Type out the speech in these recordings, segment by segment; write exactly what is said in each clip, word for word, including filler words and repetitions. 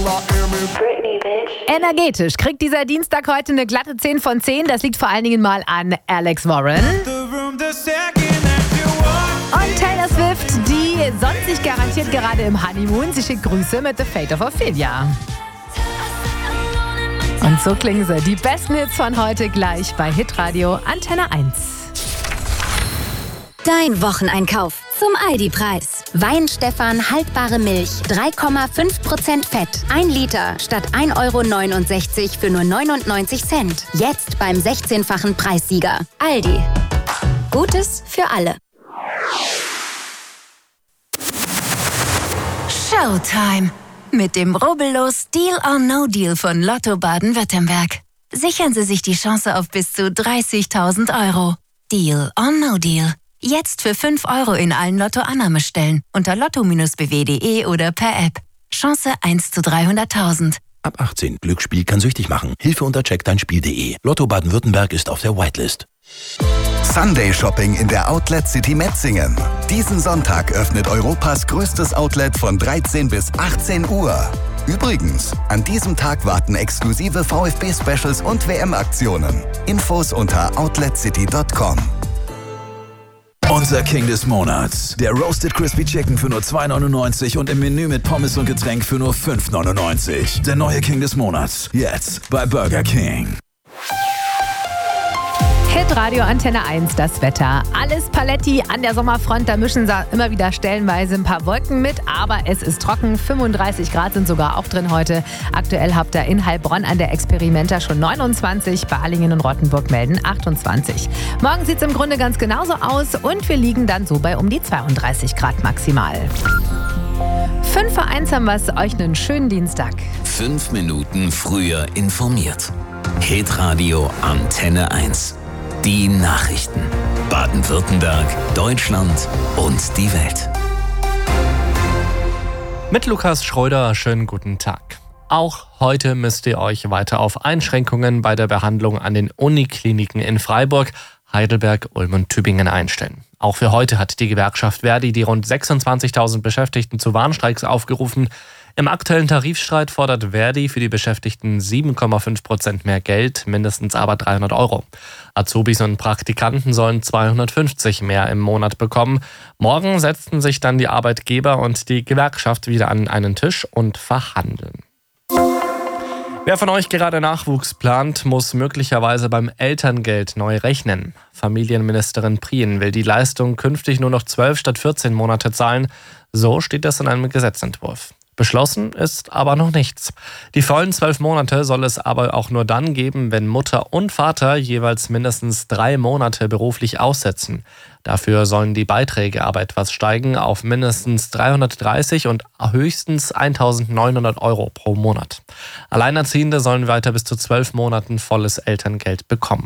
Britney, bitch. Energetisch kriegt dieser Dienstag heute eine glatte zehn von zehn. Das liegt vor allen Dingen mal an Alex Warren. Und Taylor Swift, die sonnt sich garantiert gerade im Honeymoon. Sie schickt Grüße mit The Fate of Ophelia. Und so klingen sie. Die besten Hits von heute gleich bei Hitradio Antenne eins. Dein Wocheneinkauf zum Aldi-Preis. Wein Stefan haltbare Milch, drei Komma fünf Prozent Fett. ein Liter statt ein Euro neunundsechzig für nur neunundneunzig Cent. Jetzt beim sechzehnfachen Preissieger. Aldi. Gutes für alle. Showtime. Mit dem rubbellos Deal or No Deal von Lotto Baden-Württemberg. Sichern Sie sich die Chance auf bis zu dreißigtausend Euro. Deal or No Deal. Jetzt für fünf Euro in allen Lotto-Annahmestellen unter lotto b w punkt de oder per App. Chance eins zu dreihunderttausend. Ab achtzehn. Glücksspiel kann süchtig machen. Hilfe unter check dein spiel punkt de. Lotto Baden-Württemberg ist auf der Whitelist. Sunday Shopping in der Outlet City Metzingen. Diesen Sonntag öffnet Europas größtes Outlet von dreizehn bis achtzehn Uhr. Übrigens, an diesem Tag warten exklusive VfB-Specials und W M-Aktionen. Infos unter outlet city punkt com. Unser King des Monats. Der Roasted Crispy Chicken für nur zwei neunundneunzig und im Menü mit Pommes und Getränk für nur fünf neunundneunzig. Der neue King des Monats. Jetzt bei Burger King. Hitradio Antenne eins, das Wetter. Alles Paletti an der Sommerfront, da mischen sie immer wieder stellenweise ein paar Wolken mit, aber es ist trocken. fünfunddreißig Grad sind sogar auch drin heute. Aktuell habt ihr in Heilbronn an der Experimenta schon neunundzwanzig, Balingen und Rottenburg melden achtundzwanzig. Morgen sieht es im Grunde ganz genauso aus und wir liegen dann so bei um die zweiunddreißig Grad maximal. fünf vor eins haben wir es, euch einen schönen Dienstag. Fünf Minuten früher informiert. Hitradio Antenne eins. Die Nachrichten. Baden-Württemberg, Deutschland und die Welt. Mit Lukas Schröder, schönen guten Tag. Auch heute müsst ihr euch weiter auf Einschränkungen bei der Behandlung an den Unikliniken in Freiburg, Heidelberg, Ulm und Tübingen einstellen. Auch für heute hat die Gewerkschaft Verdi die rund sechsundzwanzigtausend Beschäftigten zu Warnstreiks aufgerufen. Im aktuellen Tarifstreit fordert Verdi für die Beschäftigten sieben Komma fünf Prozent mehr Geld, mindestens aber dreihundert Euro. Azubis und Praktikanten sollen zweihundertfünfzig mehr im Monat bekommen. Morgen setzen sich dann die Arbeitgeber und die Gewerkschaft wieder an einen Tisch und verhandeln. Wer von euch gerade Nachwuchs plant, muss möglicherweise beim Elterngeld neu rechnen. Familienministerin Prien will die Leistung künftig nur noch zwölf statt vierzehn Monate zahlen. So steht das in einem Gesetzentwurf. Beschlossen ist aber noch nichts. Die vollen zwölf Monate soll es aber auch nur dann geben, wenn Mutter und Vater jeweils mindestens drei Monate beruflich aussetzen. Dafür sollen die Beiträge aber etwas steigen auf mindestens dreihundertdreißig und höchstens eintausendneunhundert Euro pro Monat. Alleinerziehende sollen weiter bis zu zwölf Monaten volles Elterngeld bekommen.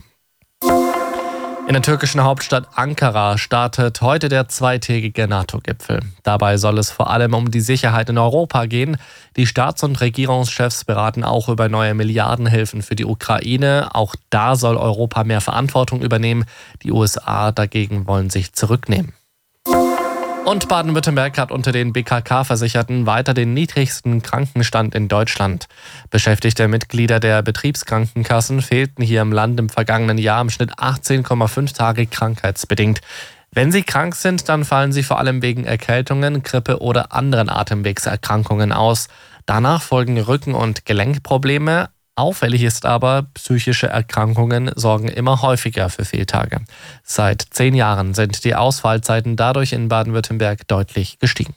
In der türkischen Hauptstadt Ankara startet heute der zweitägige NATO-Gipfel. Dabei soll es vor allem um die Sicherheit in Europa gehen. Die Staats- und Regierungschefs beraten auch über neue Milliardenhilfen für die Ukraine. Auch da soll Europa mehr Verantwortung übernehmen. Die U S A dagegen wollen sich zurücknehmen. Und Baden-Württemberg hat unter den B K K-Versicherten weiter den niedrigsten Krankenstand in Deutschland. Beschäftigte Mitglieder der Betriebskrankenkassen fehlten hier im Land im vergangenen Jahr im Schnitt achtzehn Komma fünf Tage krankheitsbedingt. Wenn sie krank sind, dann fallen sie vor allem wegen Erkältungen, Grippe oder anderen Atemwegserkrankungen aus. Danach folgen Rücken- und Gelenkprobleme. Auffällig ist aber, psychische Erkrankungen sorgen immer häufiger für Fehltage. Seit zehn Jahren sind die Ausfallzeiten dadurch in Baden-Württemberg deutlich gestiegen.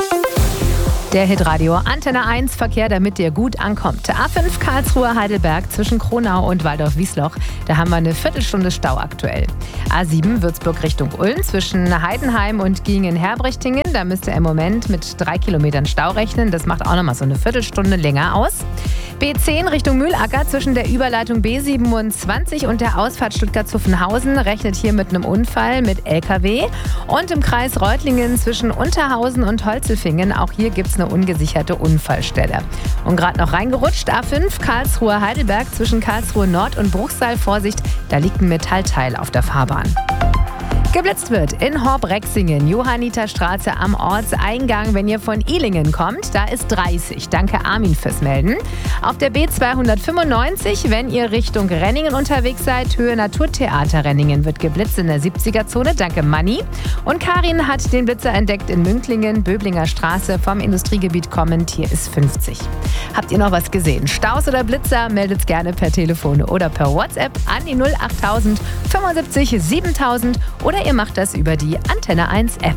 Der Hitradio Antenne eins Verkehr, damit ihr gut ankommt. A fünf Karlsruhe Heidelberg zwischen Kronau und Waldorf-Wiesloch. Da haben wir eine Viertelstunde Stau aktuell. A sieben Würzburg Richtung Ulm zwischen Heidenheim und Giengen-Herbrichtingen. Da müsst ihr im Moment mit drei Kilometern Stau rechnen. Das macht auch nochmal so eine Viertelstunde länger aus. B zehn Richtung Mühlacker zwischen der Überleitung B siebenundzwanzig und der Ausfahrt Stuttgart-Zuffenhausen rechnet hier mit einem Unfall mit L K W. Und im Kreis Reutlingen zwischen Unterhausen und Holzelfingen, auch hier gibt es eine ungesicherte Unfallstelle. Und gerade noch reingerutscht, A fünf Karlsruhe Heidelberg zwischen Karlsruhe Nord und Bruchsal. Vorsicht, da liegt ein Metallteil auf der Fahrbahn. Geblitzt wird in Horb-Rexingen, Johanniterstraße am Ortseingang, wenn ihr von Ilingen kommt. Da ist dreißig. Danke Armin fürs Melden. Auf der B zweihundertfünfundneunzig, wenn ihr Richtung Renningen unterwegs seid, Höhe Naturtheater Renningen, wird geblitzt in der siebziger-Zone. Danke Manni. Und Karin hat den Blitzer entdeckt in Münklingen, Böblinger Straße, vom Industriegebiet kommend. Hier ist fünfzig. Habt ihr noch was gesehen? Staus oder Blitzer? Meldet's gerne per Telefon oder per WhatsApp an die null achttausend fünfundsiebzig siebentausend oder ihr macht das über die Antenne eins App.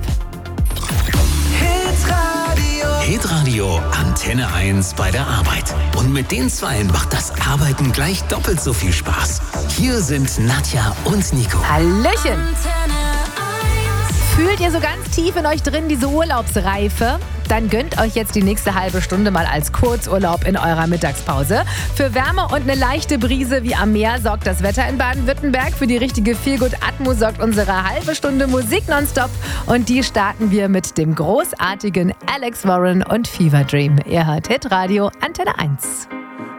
Hitradio Antenne eins bei der Arbeit. Und mit den Zweien macht das Arbeiten gleich doppelt so viel Spaß. Hier sind Nadja und Nico. Hallöchen! Fühlt ihr so ganz tief in euch drin diese Urlaubsreife? Dann gönnt euch jetzt die nächste halbe Stunde mal als Kurzurlaub in eurer Mittagspause. Für Wärme und eine leichte Brise wie am Meer sorgt das Wetter in Baden-Württemberg. Für die richtige Feelgood-Atmo sorgt unsere halbe Stunde Musik nonstop. Und die starten wir mit dem großartigen Alex Warren und Fever Dream. Ihr hört Hitradio Antenne eins.